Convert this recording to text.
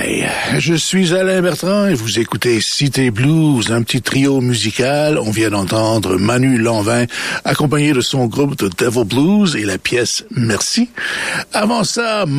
Hi, je suis Alain Bertrand et vous écoutez Cité Blues, un petit trio musical. On vient d'entendre Manu Lanvin accompagné de son groupe The Devil Blues et la pièce Merci. Avant ça,